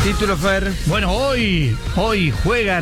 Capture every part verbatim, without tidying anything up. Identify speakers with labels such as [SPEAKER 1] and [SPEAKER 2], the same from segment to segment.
[SPEAKER 1] Título, Fer.
[SPEAKER 2] Bueno, hoy, hoy juega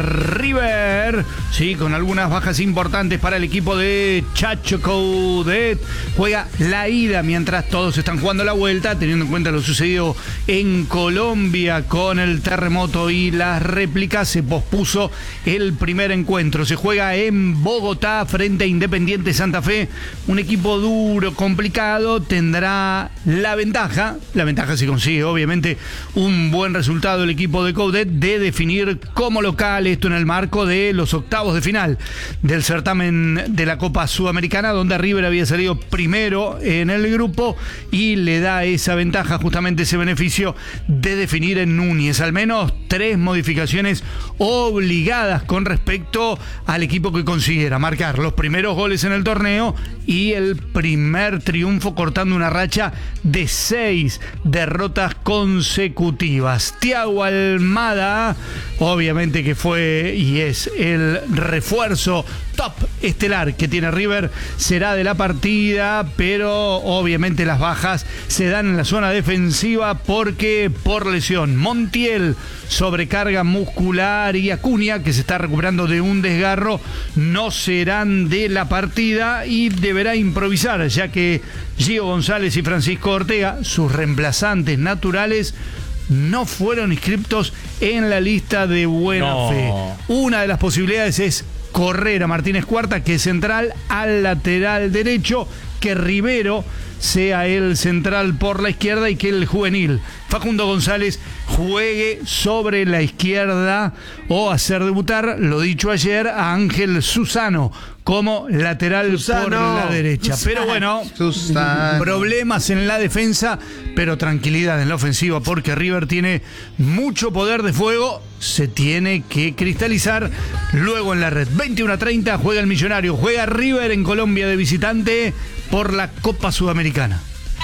[SPEAKER 2] River, sí, con algunas bajas importantes para el equipo de Chacho Coudet. Juega la ida mientras todos están jugando la vuelta, teniendo en cuenta lo sucedido en Colombia con el terremoto y las réplicas. Se pospuso el primer encuentro. Se juega en Bogotá frente a Independiente Santa Fe. Un equipo duro, complicado, tendrá la ventaja, la ventaja si consigue obviamente un buen resultado el equipo de Coudet, de definir como local, esto en el marco de los octavos de final del certamen de la Copa Sudamericana, donde River había salido primero en el grupo y le da esa ventaja, justamente ese beneficio de definir en Núñez. Al menos tres modificaciones obligadas con respecto al equipo que consiguiera marcar los primeros goles en el torneo y el primer triunfo cortando una racha de seis derrotas consecutivas. Thiago Almada, obviamente que fue y es el refuerzo top estelar que tiene River, será de la partida, pero obviamente las bajas se dan en la zona defensiva porque por lesión Montiel, sobrecarga muscular, y Acuña, que se está recuperando de un desgarro, no serán de la partida y deberá improvisar, ya que Gio González y Francisco Ortega, sus reemplazantes naturales, no fueron inscriptos en la lista de buena
[SPEAKER 3] no.
[SPEAKER 2] fe. Una de las posibilidades es correr a Martínez Cuarta, que es central, al lateral derecho, que Rivero sea el central por la izquierda y que el juvenil Facundo González juegue sobre la izquierda, o hacer debutar, lo dicho ayer, a Ángel Susano como lateral Susano. por la derecha. Susano. Pero bueno, Susano. problemas en la defensa, pero tranquilidad en la ofensiva, porque River tiene mucho poder de fuego, se tiene que cristalizar luego en la red. veintiuno a treinta juega el Millonario, juega River en Colombia de visitante por la Copa Sudamericana.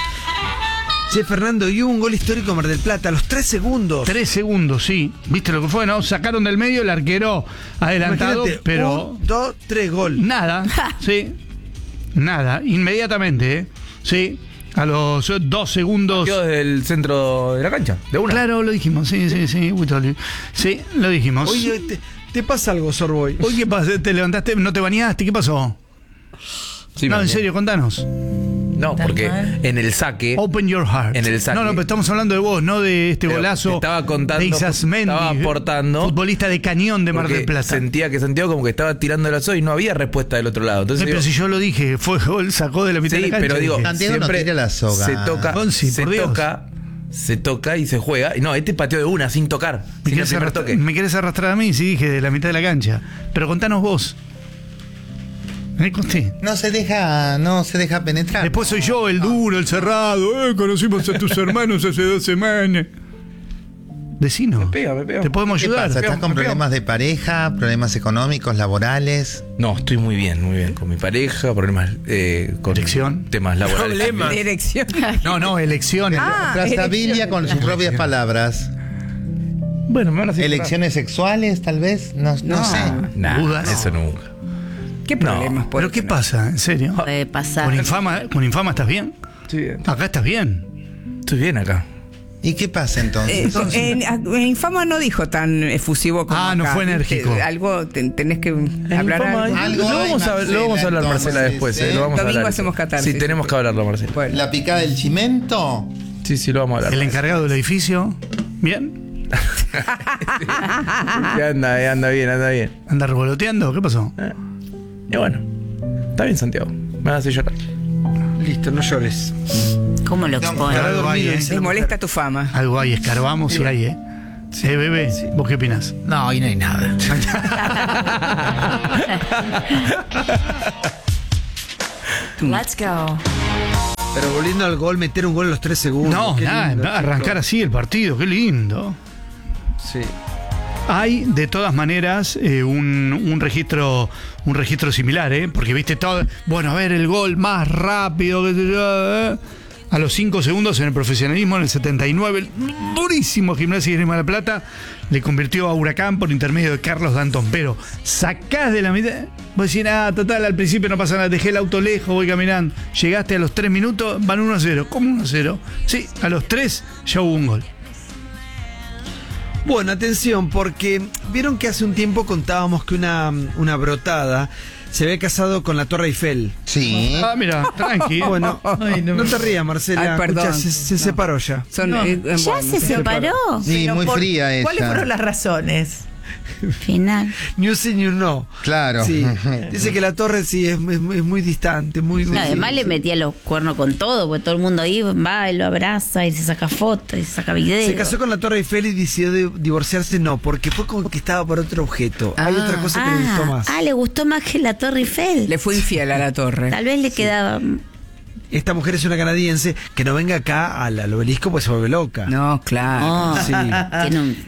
[SPEAKER 1] Che, Fernando, y hubo un gol histórico en Mar del Plata a los tres segundos.
[SPEAKER 2] Tres segundos, sí. ¿Viste lo que fue, no? Sacaron del medio, el arquero adelantado, imagínate, pero...
[SPEAKER 1] Un, dos, tres, gol.
[SPEAKER 2] Nada, sí. Nada, inmediatamente, ¿eh? Sí. A los dos segundos.
[SPEAKER 3] Quedó desde el centro de la cancha, de una.
[SPEAKER 2] Claro, lo dijimos, sí, sí, sí. Sí, lo dijimos.
[SPEAKER 1] Oye, te, te pasa algo, Sorboy.
[SPEAKER 2] Oye, ¿qué pasa? ¿Te levantaste, no te bañaste? ¿Qué pasó?
[SPEAKER 3] Sí,
[SPEAKER 2] no, en serio, contanos.
[SPEAKER 3] No, porque en el saque.
[SPEAKER 2] Open your heart.
[SPEAKER 3] En el saque.
[SPEAKER 2] No, no, pero estamos hablando de vos, no de este
[SPEAKER 3] pero
[SPEAKER 2] golazo.
[SPEAKER 3] Estaba contando.
[SPEAKER 2] De Isasmendi,
[SPEAKER 3] estaba aportando.
[SPEAKER 2] Futbolista de Cañón de Mar del Plata.
[SPEAKER 3] Sentía que Santiago como que estaba tirando la soga y no había respuesta del otro lado. Entonces,
[SPEAKER 2] sí, pero
[SPEAKER 3] digo,
[SPEAKER 2] si yo lo dije, fue gol, sacó de la mitad
[SPEAKER 3] sí,
[SPEAKER 2] de la cancha.
[SPEAKER 3] pero digo,
[SPEAKER 4] Santiago
[SPEAKER 3] siempre
[SPEAKER 4] no tira la soga.
[SPEAKER 3] Se toca,
[SPEAKER 2] Gonzi,
[SPEAKER 3] se toca, se toca y se juega. Y no, este pateó de una, sin tocar.
[SPEAKER 2] Me
[SPEAKER 3] Sin
[SPEAKER 2] querés, arrastrar, me querés arrastrar a mí, sí, dije, de la mitad de la cancha. Pero contanos vos. ¿Eh, Consti?
[SPEAKER 4] No se deja, no se deja penetrar.
[SPEAKER 2] Después soy yo, el duro, el cerrado. Eh, conocimos a tus hermanos hace dos semanas. Vecino.
[SPEAKER 3] Me pega, me pega.
[SPEAKER 2] Te podemos
[SPEAKER 4] ¿Qué
[SPEAKER 2] ayudar.
[SPEAKER 4] pasa? ¿Estás
[SPEAKER 3] pego,
[SPEAKER 4] con
[SPEAKER 3] me pego.
[SPEAKER 4] problemas de pareja, problemas económicos, laborales?
[SPEAKER 3] No, estoy muy bien, muy bien. Con mi pareja, problemas eh, con
[SPEAKER 2] Elección.
[SPEAKER 3] temas laborales.
[SPEAKER 1] Problemas.
[SPEAKER 3] también.
[SPEAKER 5] Dirección.
[SPEAKER 2] No, no, elecciones.
[SPEAKER 5] Ah,
[SPEAKER 4] Trazabilia con sus propias palabras.
[SPEAKER 3] Bueno, me van a hacer
[SPEAKER 4] Elecciones sexuales, tal vez. No, no,
[SPEAKER 5] No.
[SPEAKER 4] sé.
[SPEAKER 3] Nah,
[SPEAKER 2] ¿Dudas?
[SPEAKER 3] eso nunca.
[SPEAKER 5] ¿Qué problemas puede
[SPEAKER 2] ¿Pero qué
[SPEAKER 5] tener?
[SPEAKER 2] pasa? ¿En serio?
[SPEAKER 5] Puede pasar.
[SPEAKER 2] ¿Con infama, con infama estás bien?
[SPEAKER 3] Estoy bien.
[SPEAKER 2] Acá estás bien.
[SPEAKER 3] Estoy bien acá.
[SPEAKER 4] ¿Y qué pasa entonces?
[SPEAKER 5] Eh, en, en Infama no dijo tan efusivo como
[SPEAKER 2] Ah, no
[SPEAKER 5] acá,
[SPEAKER 2] fue
[SPEAKER 5] ¿viste?
[SPEAKER 2] enérgico.
[SPEAKER 5] Algo te- tenés que hablar
[SPEAKER 3] Infama,
[SPEAKER 5] algo.
[SPEAKER 4] Algo
[SPEAKER 3] lo,
[SPEAKER 4] hay,
[SPEAKER 3] vamos a,
[SPEAKER 4] Marcela,
[SPEAKER 3] lo vamos a hablar,
[SPEAKER 4] entonces,
[SPEAKER 3] Marcela, después. Eh, lo vamos a
[SPEAKER 5] Domingo
[SPEAKER 3] hablar.
[SPEAKER 5] hacemos catarsis.
[SPEAKER 3] Sí, tenemos que hablarlo, Marcela.
[SPEAKER 5] Bueno.
[SPEAKER 4] ¿La picada del chimento?
[SPEAKER 3] Sí, sí, lo vamos a hablar.
[SPEAKER 2] El encargado del edificio. ¿Bien?
[SPEAKER 3] Sí, anda, eh, anda bien, anda bien.
[SPEAKER 2] ¿Anda revoloteando? ¿Qué pasó?
[SPEAKER 3] Eh, Y bueno, está bien, Santiago. Me van a hacer llorar.
[SPEAKER 1] Listo, no llores.
[SPEAKER 5] ¿Cómo lo expone?
[SPEAKER 2] Algo
[SPEAKER 1] dormido,
[SPEAKER 2] hay, ¿eh?
[SPEAKER 1] dice.
[SPEAKER 5] Les molesta tu fama.
[SPEAKER 2] Algo hay, escarbamos y hay, ¿eh? Eh, bebé, ¿vos qué opinás?
[SPEAKER 4] No, ahí no hay nada.
[SPEAKER 6] Let's go.
[SPEAKER 1] Pero volviendo al gol, meter un gol a los tres segundos.
[SPEAKER 2] No,
[SPEAKER 1] Qué
[SPEAKER 2] nada,
[SPEAKER 1] lindo,
[SPEAKER 2] arrancar
[SPEAKER 1] chicos.
[SPEAKER 2] así el partido, qué lindo.
[SPEAKER 1] Sí.
[SPEAKER 2] Hay, de todas maneras, eh, un, un registro un registro similar, ¿eh? Porque viste todo. Bueno, a ver, el gol más rápido. Qué sé yo, ¿eh? A los cinco segundos en el profesionalismo, en el setenta y nueve, el durísimo Gimnasia y Grima de la Plata le convirtió a Huracán por intermedio de Carlos Dantón. Pero sacás de la mitad. Vos decís, ah, total, al principio no pasa nada, dejé el auto lejos, voy caminando. Llegaste a los tres minutos, van uno a cero. ¿Cómo uno a cero? Sí, a los tres ya hubo un gol.
[SPEAKER 1] Bueno, atención, porque vieron que hace un tiempo contábamos que una, una brotada se había casado con la Torre Eiffel.
[SPEAKER 4] Sí.
[SPEAKER 2] Ah, mira, tranqui.
[SPEAKER 1] Bueno, no. te rías, Marcela.
[SPEAKER 5] Ay, perdón.
[SPEAKER 1] Escucha, se, se separó ya.
[SPEAKER 5] Son,
[SPEAKER 7] No.
[SPEAKER 5] eh, eh,
[SPEAKER 6] ¿Ya
[SPEAKER 5] bueno,
[SPEAKER 6] se separó?
[SPEAKER 4] Sí,
[SPEAKER 7] Pero
[SPEAKER 4] muy
[SPEAKER 7] por-
[SPEAKER 4] fría ella.
[SPEAKER 7] ¿Cuáles fueron las razones?
[SPEAKER 6] Final.
[SPEAKER 1] New sí, new no.
[SPEAKER 4] Claro.
[SPEAKER 1] Sí. Dice que la torre sí es, es- es muy distante, muy...
[SPEAKER 6] No,
[SPEAKER 1] muy-
[SPEAKER 6] además le metía los cuernos con todo, porque todo el mundo ahí va y lo abraza y se saca fotos y se saca videos.
[SPEAKER 1] Se casó con la Torre Eiffel y decidió de- divorciarse, no, porque fue conquistada por otro objeto. Hay
[SPEAKER 5] Ah.
[SPEAKER 1] otra cosa que le gustó
[SPEAKER 6] Ah,
[SPEAKER 1] más.
[SPEAKER 6] ah, le gustó más que la Torre Eiffel.
[SPEAKER 5] Le fue infiel a la torre.
[SPEAKER 6] Tal vez le quedaba.
[SPEAKER 1] Esta mujer es una canadiense, que no venga acá al, al obelisco pues se vuelve loca.
[SPEAKER 5] No, claro.
[SPEAKER 6] Oh,
[SPEAKER 1] Sí.
[SPEAKER 6] tiene un-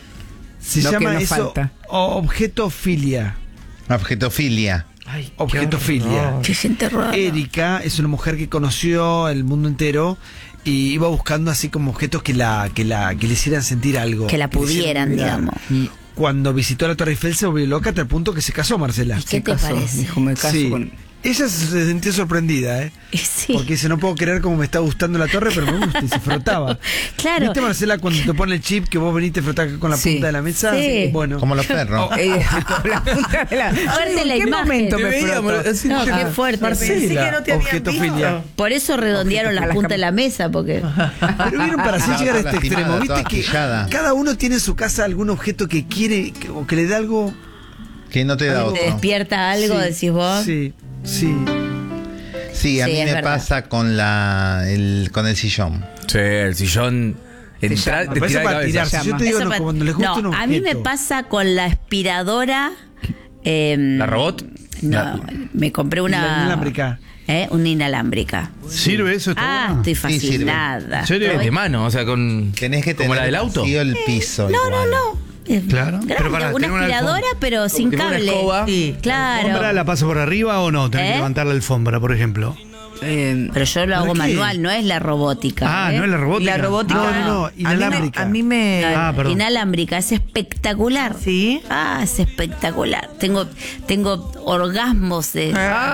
[SPEAKER 1] Se
[SPEAKER 5] Lo que
[SPEAKER 1] llama
[SPEAKER 5] nos
[SPEAKER 1] eso
[SPEAKER 5] falta.
[SPEAKER 1] o- objetofilia.
[SPEAKER 4] Objetofilia.
[SPEAKER 1] Objetofilia.
[SPEAKER 6] Qué gente rara.
[SPEAKER 1] Erika es una mujer que conoció el mundo entero y iba buscando así como objetos que la que la que le hicieran sentir algo.
[SPEAKER 6] Que la
[SPEAKER 1] le hicieran
[SPEAKER 6] pudieran,
[SPEAKER 1] vibrar.
[SPEAKER 6] digamos.
[SPEAKER 1] Cuando visitó la Torre Eiffel se volvió loca hasta el punto que se casó, Marcela.
[SPEAKER 6] ¿Y qué
[SPEAKER 5] Se
[SPEAKER 6] te
[SPEAKER 5] casó,
[SPEAKER 6] parece?
[SPEAKER 5] dijo, me caso
[SPEAKER 1] Sí.
[SPEAKER 5] con...
[SPEAKER 1] Ella se sintió sorprendida, ¿eh?
[SPEAKER 6] Sí.
[SPEAKER 1] Porque dice, no puedo creer cómo me está gustando la torre, pero me gusta, y se frotaba.
[SPEAKER 6] Claro.
[SPEAKER 1] ¿Viste, Marcela, cuando te pone el chip que vos venís te frotás con la
[SPEAKER 5] Sí.
[SPEAKER 1] punta de la mesa?
[SPEAKER 6] Sí.
[SPEAKER 1] Bueno.
[SPEAKER 4] Como los perros.
[SPEAKER 5] Eh, con la punta de la...
[SPEAKER 6] Fuerte
[SPEAKER 5] Yo digo,
[SPEAKER 6] la
[SPEAKER 5] ¿en qué
[SPEAKER 6] imagen.
[SPEAKER 5] momento me
[SPEAKER 3] Te veíamos,
[SPEAKER 5] froto?
[SPEAKER 3] así,
[SPEAKER 6] No,
[SPEAKER 3] yo-
[SPEAKER 6] qué fuerte.
[SPEAKER 7] Pensé que no te habían
[SPEAKER 1] Objetofilia.
[SPEAKER 7] visto.
[SPEAKER 6] Por eso redondearon la punta de la mesa, porque.
[SPEAKER 1] Pero vieron, para así
[SPEAKER 4] Estaba
[SPEAKER 1] llegar a
[SPEAKER 4] toda
[SPEAKER 1] este extremo,
[SPEAKER 4] lastimada,
[SPEAKER 1] viste
[SPEAKER 4] toda
[SPEAKER 1] que
[SPEAKER 4] astillada.
[SPEAKER 1] cada uno tiene en su casa algún objeto que quiere que- o que le da algo.
[SPEAKER 4] Que no te da
[SPEAKER 1] Algo-
[SPEAKER 4] otro.
[SPEAKER 6] Te despierta algo,
[SPEAKER 1] Sí,
[SPEAKER 6] decís vos.
[SPEAKER 1] Sí, sí.
[SPEAKER 4] Sí, a
[SPEAKER 6] Sí,
[SPEAKER 4] mí
[SPEAKER 6] es
[SPEAKER 4] me
[SPEAKER 6] verdad.
[SPEAKER 4] pasa con la el con el sillón.
[SPEAKER 3] Sí, el sillón. Entrar,
[SPEAKER 5] llama.
[SPEAKER 3] te
[SPEAKER 1] Parece
[SPEAKER 3] tirar de
[SPEAKER 1] para
[SPEAKER 3] cabeza.
[SPEAKER 1] tirarse. Yo
[SPEAKER 5] llama.
[SPEAKER 1] te digo,
[SPEAKER 6] Eso
[SPEAKER 1] no,
[SPEAKER 6] pa-
[SPEAKER 1] cuando les gusta
[SPEAKER 6] no,
[SPEAKER 1] un objeto.
[SPEAKER 6] a mí me pasa con la aspiradora. em,
[SPEAKER 3] ¿La robot?
[SPEAKER 6] No,
[SPEAKER 3] La-
[SPEAKER 6] me compré una.
[SPEAKER 1] La inalámbrica.
[SPEAKER 6] ¿Eh? Una inalámbrica.
[SPEAKER 2] ¿Sirve eso? ¿Está
[SPEAKER 6] Ah,
[SPEAKER 2] bueno?
[SPEAKER 6] estoy
[SPEAKER 4] Sí, sirve.
[SPEAKER 6] fascinada.
[SPEAKER 2] ¿En serio?
[SPEAKER 6] Estoy-
[SPEAKER 3] De mano, o sea, con.
[SPEAKER 4] Tenés que tener
[SPEAKER 3] como la del auto.
[SPEAKER 4] vacío el piso.
[SPEAKER 6] No, no,
[SPEAKER 4] igual.
[SPEAKER 6] no. Es
[SPEAKER 2] Claro.
[SPEAKER 6] grande,
[SPEAKER 2] Pero pará,
[SPEAKER 6] una
[SPEAKER 2] tengo una
[SPEAKER 6] aspiradora,
[SPEAKER 2] alfombra.
[SPEAKER 6] pero sin
[SPEAKER 3] tipo una
[SPEAKER 6] cable.
[SPEAKER 3] escoba.
[SPEAKER 7] Sí.
[SPEAKER 2] ¿La alfombra
[SPEAKER 6] Claro.
[SPEAKER 2] la paso por arriba o no? Tenés
[SPEAKER 6] ¿Eh?
[SPEAKER 2] que levantar la alfombra, por ejemplo.
[SPEAKER 5] Eh,
[SPEAKER 6] Pero yo lo hago
[SPEAKER 1] qué?
[SPEAKER 6] manual, no es la robótica.
[SPEAKER 2] Ah,
[SPEAKER 6] ¿eh?
[SPEAKER 2] no es la robótica.
[SPEAKER 7] La robótica.
[SPEAKER 1] No, no, no,
[SPEAKER 7] a mí me-
[SPEAKER 1] inalámbrica.
[SPEAKER 7] A mí me.
[SPEAKER 2] Ah, perdón.
[SPEAKER 6] Inalámbrica, es espectacular.
[SPEAKER 7] ¿Sí?
[SPEAKER 6] Ah, es espectacular. Tengo, tengo orgasmos de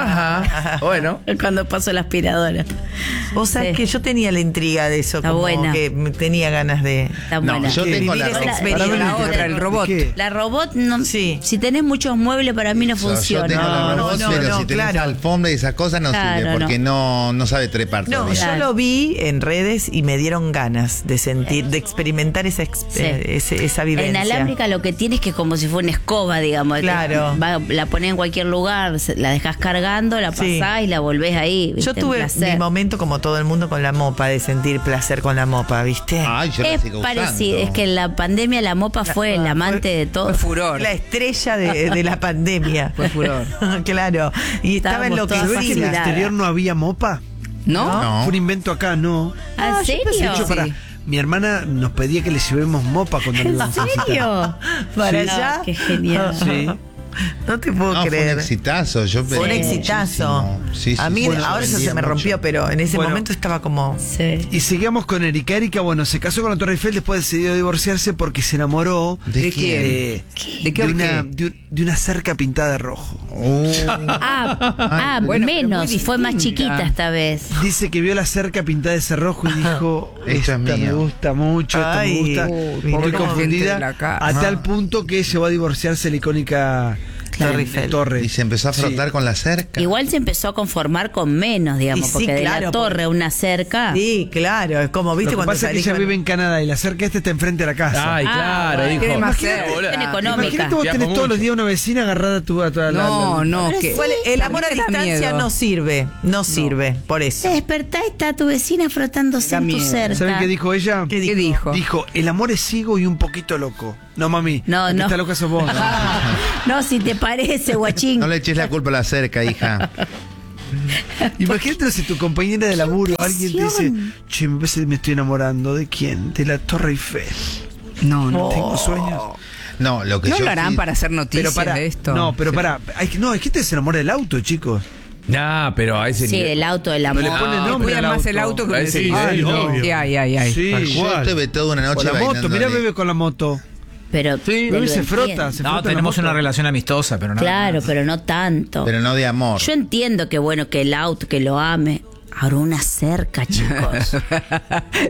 [SPEAKER 3] Ajá. Bueno.
[SPEAKER 6] cuando paso la aspiradora.
[SPEAKER 7] Vos sabés
[SPEAKER 6] Sí.
[SPEAKER 7] que yo tenía la intriga de eso.
[SPEAKER 6] Está
[SPEAKER 7] como
[SPEAKER 6] buena.
[SPEAKER 7] que me tenía ganas de.
[SPEAKER 6] Está
[SPEAKER 4] No,
[SPEAKER 6] buena.
[SPEAKER 4] yo
[SPEAKER 1] ¿Qué?
[SPEAKER 4] tengo
[SPEAKER 7] Vivir
[SPEAKER 4] la
[SPEAKER 7] esa
[SPEAKER 4] ropa.
[SPEAKER 7] experiencia.
[SPEAKER 1] Para
[SPEAKER 5] la
[SPEAKER 1] ver,
[SPEAKER 5] otra, el
[SPEAKER 1] ¿de
[SPEAKER 5] robot.
[SPEAKER 1] qué?
[SPEAKER 6] La robot, no,
[SPEAKER 7] Sí.
[SPEAKER 6] si tenés muchos muebles, para mí no
[SPEAKER 4] Yo-
[SPEAKER 6] funciona.
[SPEAKER 4] Yo tengo
[SPEAKER 7] No,
[SPEAKER 4] la
[SPEAKER 7] no,
[SPEAKER 4] robot,
[SPEAKER 7] no,
[SPEAKER 4] pero
[SPEAKER 7] no,
[SPEAKER 4] si tenés
[SPEAKER 7] claro.
[SPEAKER 4] alfombra y esas cosas no
[SPEAKER 6] Claro,
[SPEAKER 4] sirve porque no, no sabe trepar
[SPEAKER 7] No,
[SPEAKER 4] todavía.
[SPEAKER 7] yo
[SPEAKER 6] Claro.
[SPEAKER 7] lo vi en redes y me dieron ganas de sentir, de experimentar esa, ex-
[SPEAKER 6] Sí.
[SPEAKER 7] eh, ese- esa
[SPEAKER 6] La
[SPEAKER 7] vivencia.
[SPEAKER 6] inalámbrica lo que tiene es que es como si fuera una escoba, digamos. que
[SPEAKER 7] Claro.
[SPEAKER 6] va- la ponés en cualquier lugar, se- la dejás cargando, la
[SPEAKER 7] Sí.
[SPEAKER 6] pasás y la volvés ahí. ¿viste?
[SPEAKER 7] Yo
[SPEAKER 6] En
[SPEAKER 7] tuve
[SPEAKER 6] placer.
[SPEAKER 7] mi momento como todo el mundo con la mopa, de sentir placer con la mopa, ¿viste?
[SPEAKER 4] Ay, yo la
[SPEAKER 6] Es
[SPEAKER 4] sigo
[SPEAKER 6] parecido,
[SPEAKER 4] usando.
[SPEAKER 6] es que en la pandemia la mopa fue el
[SPEAKER 7] Ah,
[SPEAKER 6] amante
[SPEAKER 7] fue-
[SPEAKER 6] de todo.
[SPEAKER 5] fue furor.
[SPEAKER 7] La estrella de, de la pandemia.
[SPEAKER 5] Fue furor.
[SPEAKER 7] Claro. Y estaba en lo que
[SPEAKER 6] Estábamos
[SPEAKER 1] ¿Sabés que en el
[SPEAKER 6] fascinada.
[SPEAKER 1] exterior no había mopa?
[SPEAKER 5] ¿No?
[SPEAKER 4] No.
[SPEAKER 1] Fue un invento acá, no.
[SPEAKER 6] ¿Ah, ¿En serio?
[SPEAKER 1] De hecho, para,
[SPEAKER 5] Sí.
[SPEAKER 1] mi hermana nos pedía que le llevemos mopa cuando le
[SPEAKER 6] ¿En
[SPEAKER 1] íbamos a visitar.
[SPEAKER 6] serio?
[SPEAKER 7] para
[SPEAKER 6] Sí.
[SPEAKER 7] allá.
[SPEAKER 6] No, qué genial.
[SPEAKER 1] Sí.
[SPEAKER 7] No te puedo
[SPEAKER 4] No, fue
[SPEAKER 7] creer.
[SPEAKER 4] un exitazo. Yo
[SPEAKER 7] Fue un
[SPEAKER 4] vendí
[SPEAKER 7] exitazo.
[SPEAKER 4] muchísimo. Sí, sí,
[SPEAKER 7] a mí
[SPEAKER 4] sí,
[SPEAKER 7] ahora eso
[SPEAKER 4] vendía
[SPEAKER 7] se me
[SPEAKER 4] mucho.
[SPEAKER 7] rompió, pero en ese
[SPEAKER 1] Bueno.
[SPEAKER 7] momento estaba como.
[SPEAKER 6] Sí.
[SPEAKER 1] Y seguimos con Erika. Erika, bueno, se casó con la Torre Eiffel, después decidió divorciarse porque se enamoró
[SPEAKER 4] ¿De
[SPEAKER 5] ¿De
[SPEAKER 4] quién?
[SPEAKER 1] eh,
[SPEAKER 5] ¿De qué
[SPEAKER 1] de, una,
[SPEAKER 5] qué?
[SPEAKER 1] de, un- de una cerca pintada de rojo.
[SPEAKER 4] Uh,
[SPEAKER 6] Ah, ah,
[SPEAKER 5] bueno, pero
[SPEAKER 6] menos,
[SPEAKER 5] muy
[SPEAKER 6] fue más
[SPEAKER 5] distinta.
[SPEAKER 6] chiquita esta vez.
[SPEAKER 1] Dice que vio la cerca pintada de ese rojo y dijo,
[SPEAKER 4] Esto es
[SPEAKER 1] esta me
[SPEAKER 4] mío".
[SPEAKER 1] gusta mucho, esta
[SPEAKER 7] Ay,
[SPEAKER 1] me gusta.
[SPEAKER 7] uy,
[SPEAKER 1] Muy
[SPEAKER 7] pobre
[SPEAKER 1] confundida,
[SPEAKER 5] gente de la casa.
[SPEAKER 1] a tal punto que llegó a divorciarse la icónica
[SPEAKER 7] Torre
[SPEAKER 1] eh,
[SPEAKER 7] Eiffel.
[SPEAKER 1] torre.
[SPEAKER 4] y se empezó a frotar
[SPEAKER 1] Sí.
[SPEAKER 4] con la cerca.
[SPEAKER 6] Igual se empezó a conformar con menos, digamos,
[SPEAKER 7] Y sí,
[SPEAKER 6] porque de
[SPEAKER 7] claro,
[SPEAKER 6] la torre a una cerca.
[SPEAKER 7] Sí, claro. Es como,
[SPEAKER 1] Lo
[SPEAKER 7] ¿viste?
[SPEAKER 1] que
[SPEAKER 7] Cuando
[SPEAKER 1] pasa es que
[SPEAKER 7] salís
[SPEAKER 1] ella
[SPEAKER 7] con-
[SPEAKER 1] vive en Canadá y la cerca esta está enfrente de la casa.
[SPEAKER 3] Ay,
[SPEAKER 6] Ah,
[SPEAKER 3] claro,
[SPEAKER 6] bueno.
[SPEAKER 3] dijo.
[SPEAKER 5] Tiene más
[SPEAKER 3] Imagínate,
[SPEAKER 5] cerca.
[SPEAKER 3] boludo.
[SPEAKER 6] Cuestión económica.
[SPEAKER 1] Imagínate vos
[SPEAKER 3] Viajo
[SPEAKER 1] tenés todos los
[SPEAKER 3] mucho.
[SPEAKER 1] días una vecina agarrada a tu... A tu a la-
[SPEAKER 5] No,
[SPEAKER 1] la-
[SPEAKER 5] no, que
[SPEAKER 7] Igual el amor a
[SPEAKER 5] mí me da
[SPEAKER 7] distancia
[SPEAKER 5] miedo.
[SPEAKER 7] no sirve. No sirve, por eso.
[SPEAKER 6] Te despertás y está tu vecina frotándose
[SPEAKER 5] Da
[SPEAKER 6] en tu
[SPEAKER 5] miedo.
[SPEAKER 6] cerca.
[SPEAKER 1] ¿Saben qué dijo ella?
[SPEAKER 7] ¿Qué
[SPEAKER 5] ¿Qué dijo?
[SPEAKER 1] Dijo, el amor es ciego y un poquito loco. No, mami.
[SPEAKER 6] No,
[SPEAKER 1] la que
[SPEAKER 6] no.
[SPEAKER 1] está loca sos vos. ¿no?
[SPEAKER 6] No, si te parece, guachín.
[SPEAKER 4] No le eches la culpa a la cerca, hija.
[SPEAKER 1] Imagínate si tu compañera de laburo, alguien te dice, che, me parece que me estoy enamorando. ¿De quién? De la Torre Eiffel.
[SPEAKER 5] No, no.
[SPEAKER 1] Tengo sueños.
[SPEAKER 4] No, lo que
[SPEAKER 5] ¿No
[SPEAKER 4] yo
[SPEAKER 5] lo harán
[SPEAKER 4] sí-
[SPEAKER 5] para hacer noticias
[SPEAKER 1] Pero para,
[SPEAKER 5] de esto?
[SPEAKER 1] no, pero
[SPEAKER 5] Sí.
[SPEAKER 1] para, hay que, no, es que te se enamora del auto, chicos.
[SPEAKER 3] Nah, pero a ese
[SPEAKER 6] Sí,
[SPEAKER 3] nivel.
[SPEAKER 6] del auto, del amor.
[SPEAKER 1] le pone
[SPEAKER 5] No,
[SPEAKER 1] nombre
[SPEAKER 5] cuidan
[SPEAKER 1] al
[SPEAKER 5] más el auto que
[SPEAKER 3] A
[SPEAKER 5] un
[SPEAKER 3] ese
[SPEAKER 5] sí,
[SPEAKER 3] nivel,
[SPEAKER 5] sí,
[SPEAKER 2] obvio.
[SPEAKER 5] sí, ay, ay, ay.
[SPEAKER 1] Sí.
[SPEAKER 2] Tal
[SPEAKER 4] Yo
[SPEAKER 2] cual.
[SPEAKER 4] estuve toda una
[SPEAKER 1] O
[SPEAKER 4] noche
[SPEAKER 1] la moto,
[SPEAKER 4] bailando.
[SPEAKER 1] mirá bebé con la moto.
[SPEAKER 6] Pero,
[SPEAKER 1] Sí,
[SPEAKER 6] pero
[SPEAKER 1] bebé se
[SPEAKER 6] entiendo.
[SPEAKER 1] frota, se
[SPEAKER 8] No,
[SPEAKER 1] frota
[SPEAKER 8] tenemos
[SPEAKER 1] la moto.
[SPEAKER 8] una relación amistosa, pero no.
[SPEAKER 6] Claro, pero no tanto.
[SPEAKER 4] Pero no de amor.
[SPEAKER 6] Yo entiendo que bueno que el auto, que lo ame. Ahora una cerca, chicos.